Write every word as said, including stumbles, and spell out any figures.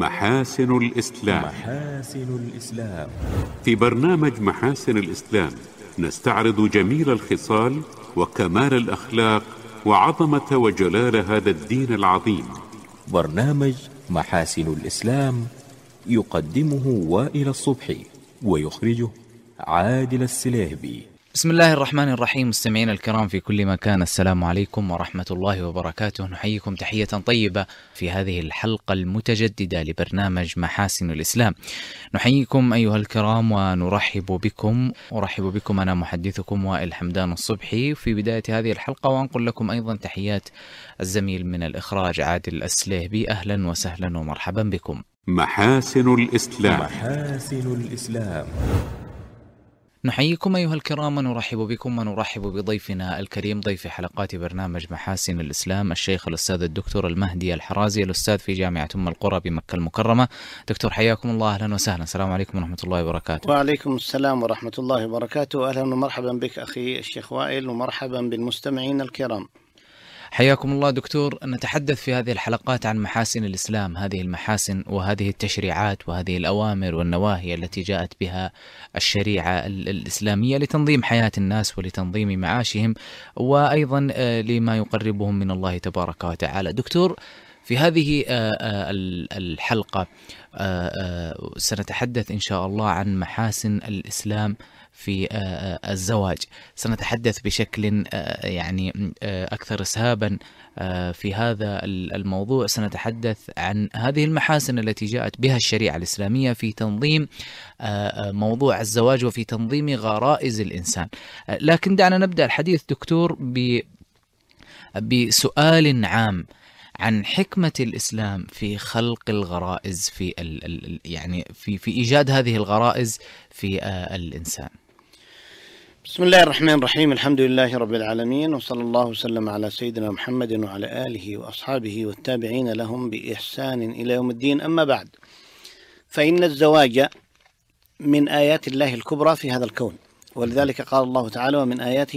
محاسن الإسلام. محاسن الإسلام. في برنامج محاسن الإسلام نستعرض جميل الخصال وكمال الأخلاق وعظمة وجلال هذا الدين العظيم. برنامج محاسن الإسلام يقدمه وائل الصبحي ويخرجه عادل السليهبي. بسم الله الرحمن الرحيم. مستمعينا الكرام في كل مكان، السلام عليكم ورحمة الله وبركاته. نحييكم تحية طيبة في هذه الحلقة المتجددة لبرنامج محاسن الإسلام. نحييكم أيها الكرام ونرحب بكم أرحب بكم أنا محدثكم وائل حمدان الصبحي في بداية هذه الحلقة، وأنقل لكم أيضا تحيات الزميل من الإخراج عادل السليهبي. أهلا وسهلا ومرحبا بكم. محاسن الإسلام. محاسن الإسلام. نحييكم أيها الكرام ونرحب بكم ونرحب بضيفنا الكريم، ضيف حلقات برنامج محاسن الإسلام، الشيخ الأستاذ الدكتور المهدي الحرازي، الأستاذ في جامعة أم القرى بمكة المكرمة. دكتور حياكم الله، أهلا وسهلا. السلام عليكم ورحمة الله وبركاته. وعليكم السلام ورحمة الله وبركاته. أهلا ومرحبا بك أخي الشيخ وائل، ومرحبا بالمستمعين الكرام. حياكم الله دكتور. نتحدث في هذه الحلقات عن محاسن الإسلام، هذه المحاسن وهذه التشريعات وهذه الأوامر والنواهي التي جاءت بها الشريعة الإسلامية لتنظيم حياة الناس ولتنظيم معاشهم، وأيضا لما يقربهم من الله تبارك وتعالى. دكتور، في هذه الحلقة سنتحدث إن شاء الله عن محاسن الإسلام في الزواج. سنتحدث بشكل يعني أكثر إسهابا في هذا الموضوع. سنتحدث عن هذه المحاسن التي جاءت بها الشريعة الإسلامية في تنظيم موضوع الزواج وفي تنظيم غرائز الإنسان. لكن دعنا نبدأ الحديث دكتور بسؤال عام عن حكمة الإسلام في خلق الغرائز، في ال يعني في في إيجاد هذه الغرائز في الإنسان. بسم الله الرحمن الرحيم. الحمد لله رب العالمين، وصلى الله وسلم على سيدنا محمد وعلى آله وأصحابه والتابعين لهم بإحسان إلى يوم الدين. أما بعد، فإن الزواج من آيات الله الكبرى في هذا الكون، ولذلك قال الله تعالى: ومن آياته